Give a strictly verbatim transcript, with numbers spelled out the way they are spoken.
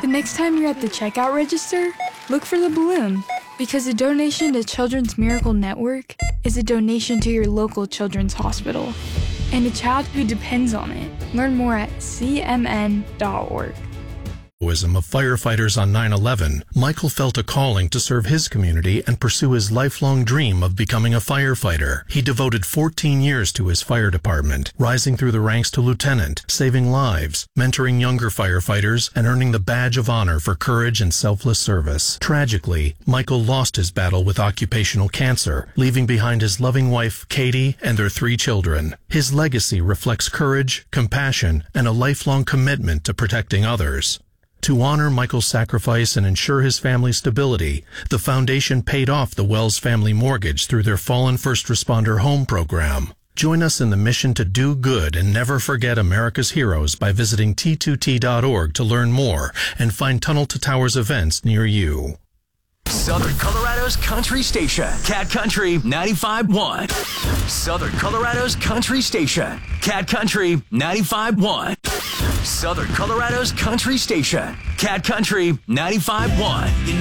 The next time you're at the checkout register, look for the balloon, because a donation to Children's Miracle Network is a donation to your local children's hospital and a child who depends on it. Learn more at c m n dot org. Of firefighters on nine eleven, Michael felt a calling to serve his community and pursue his lifelong dream of becoming a firefighter. He devoted fourteen years to his fire department, rising through the ranks to lieutenant, saving lives, mentoring younger firefighters, and earning the badge of honor for courage and selfless service. Tragically, Michael lost his battle with occupational cancer, leaving behind his loving wife, Katie, and their three children. His legacy reflects courage, compassion, and a lifelong commitment to protecting others. To honor Michael's sacrifice and ensure his family's stability, the foundation paid off the Wells family mortgage through their Fallen First Responder Home program. Join us in the mission to do good and never forget America's heroes by visiting T two T dot org to learn more and find Tunnel to Towers events near you. Southern Colorado's country station, Cat Country ninety-five point one. Southern Colorado's country station, Cat Country ninety-five point one. Southern Colorado's country station, Cat Country ninety-five point one.